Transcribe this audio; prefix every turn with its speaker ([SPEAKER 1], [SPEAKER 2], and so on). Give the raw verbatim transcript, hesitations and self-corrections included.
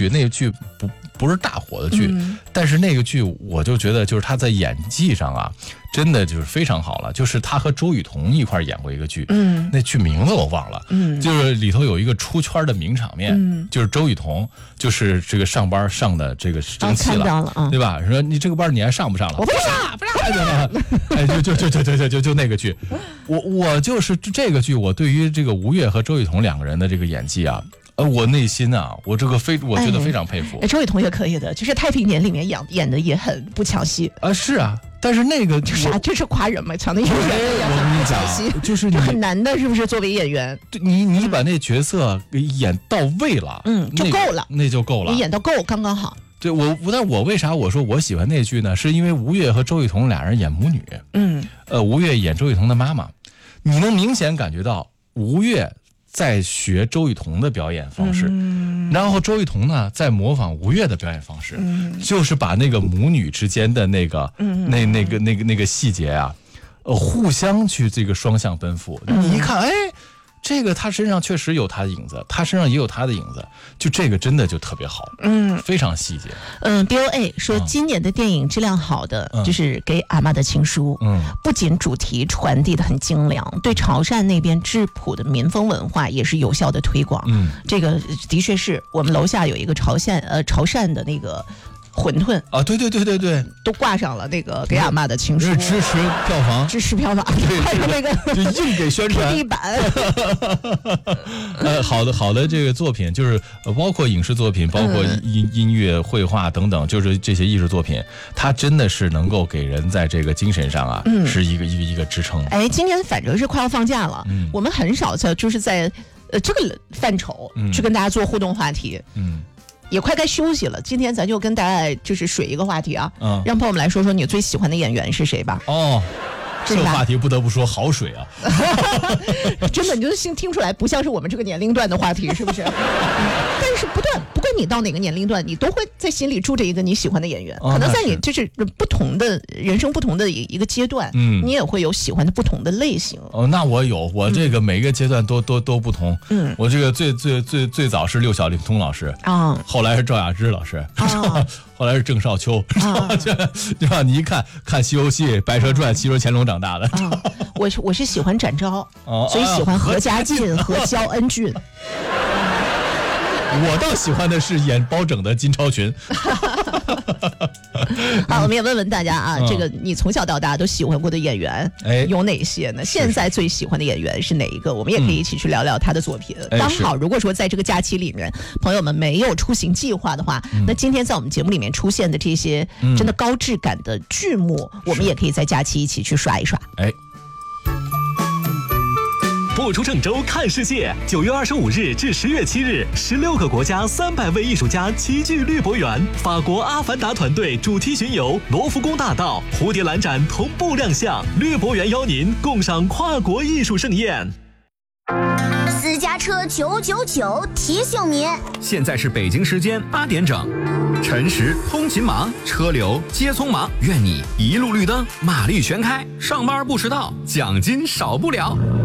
[SPEAKER 1] 剧，那个剧不不是大火的剧，嗯、但是那个剧我就觉得就是他在演技上啊，真的就是非常好了。就是他和周雨彤一块演过一个剧，嗯，那剧名字我忘了，嗯，就是里头有一个出圈的名场面，嗯，就是周雨彤就是这个上班上的这个生气了，
[SPEAKER 2] 了啊、
[SPEAKER 1] 对吧？说你这个班你还上不上了？
[SPEAKER 2] 我不上，不上，
[SPEAKER 1] 哎，就就就就就就就就那个剧，我我就是这个剧，我对于这个吴越和周雨彤两个人的这个演技啊。呃，我内心啊，我这个非我觉得非常佩服。
[SPEAKER 2] 哎，周雨彤也可以的，就是《太平年》里面演演的也很不抢戏
[SPEAKER 1] 啊，是啊，但是那个
[SPEAKER 2] 就是啊，这是夸人嘛，抢的演员也很不抢戏，
[SPEAKER 1] 就是
[SPEAKER 2] 就很难的，是不是？作为演员，
[SPEAKER 1] 你你把那角色给演到位了，
[SPEAKER 2] 嗯，就够了，
[SPEAKER 1] 那就够了，
[SPEAKER 2] 你演到够刚刚好。
[SPEAKER 1] 对我，但我为啥我说我喜欢那剧呢？是因为吴越和周雨彤俩人演母女，嗯，呃，吴越演周雨彤的妈妈，你能明显感觉到吴越在学周雨彤的表演方式，嗯、然后周雨彤呢在模仿吴越的表演方式，嗯、就是把那个母女之间的那个、嗯、那那个那个那个细节啊，呃，互相去这个双向奔赴。嗯、你一看，哎，这个他身上确实有他的影子，他身上也有他的影子，就这个真的就特别好，嗯，非常细节。
[SPEAKER 2] 嗯 ，B O A 说今年的电影质量好的、嗯、就是给阿嬷的情书，嗯，不仅主题传递的很精良，对潮汕那边质朴的民风文化也是有效的推广。嗯，这个的确是我们楼下有一个潮汕呃潮汕的那个。馄饨
[SPEAKER 1] 啊，对对对对对，
[SPEAKER 2] 都挂上了那个给阿嬷的情书，
[SPEAKER 1] 支持票房，
[SPEAKER 2] 支持票房，还有那个
[SPEAKER 1] 就硬给宣传
[SPEAKER 2] 地板。
[SPEAKER 1] 呃，好的好的这个作品，就是包括影视作品，包括音音乐、绘画等等，就是这些艺术作品，它真的是能够给人在这个精神上啊，嗯、是一个一个一个支撑。
[SPEAKER 2] 哎，今年反正是快要放假了，嗯、我们很少在就是在呃这个范畴、嗯、去跟大家做互动话题，嗯。也快该休息了，今天咱就跟大家就是水一个话题啊，嗯，让朋友们来说说你最喜欢的演员是谁吧。
[SPEAKER 1] 哦，这个话题不得不说好水啊，
[SPEAKER 2] 真的，你就听出来不像是我们这个年龄段的话题，是不是？但是不断，不管你到哪个年龄段，你都会在心里住着一个你喜欢的演员，哦、可能在你就是不同的人生不同的一个阶段，嗯，你也会有喜欢的不同的类型。
[SPEAKER 1] 哦，那我有，我这个每个阶段都、嗯、都都不同。嗯，我这个最最最最早是六小龄童老师啊、哦，后来是赵雅芝老师。哦后来是郑少秋，啊、对吧？你一看看《西游记》《白蛇传》，其实乾隆长大的。
[SPEAKER 2] 啊、我是我是喜欢展昭，哦、所以喜欢何家劲和焦恩俊。
[SPEAKER 1] 我倒喜欢的是演包拯的金超群。
[SPEAKER 2] 好，我们也问问大家啊，嗯、这个你从小到大都喜欢过的演员，哎，有哪些呢？现在最喜欢的演员是哪一个？我们也可以一起去聊聊他的作品。嗯、刚好，如果说在这个假期里面，朋友们没有出行计划的话，嗯、那今天在我们节目里面出现的这些真的高质感的剧目，嗯、我们也可以在假期一起去刷一刷。
[SPEAKER 1] 哎。
[SPEAKER 3] 不出郑州看世界，九月二十五日至十月七日，十六个国家三百位艺术家齐聚绿博园。法国阿凡达团队主题巡游，罗浮宫大道、蝴蝶兰展同步亮相。绿博园邀您共赏跨国艺术盛宴。
[SPEAKER 4] 私家车九九九提醒您，
[SPEAKER 5] 现在是北京时间八点整。晨时通勤忙，车流接匆忙，愿你一路绿灯，马力全开，上班不迟到，奖金少不了。